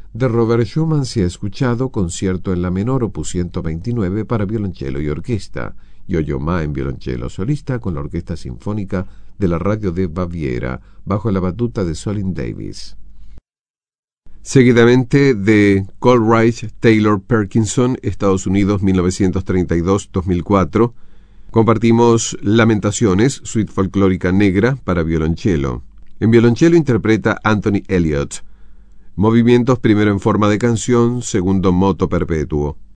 De Robert Schumann se ha escuchado Concierto en la menor, opus 129 para violonchelo y orquesta, Yo-Yo Ma en violonchelo solista con la Orquesta Sinfónica de la Radio de Baviera, bajo la batuta de Solin Davis. Seguidamente de Coleridge Taylor Perkinson, Estados Unidos, 1932-2004, compartimos Lamentaciones, suite folclórica negra para violonchelo. En violonchelo interpreta Anthony Elliott. Movimientos primero en forma de canción, segundo moto perpetuo.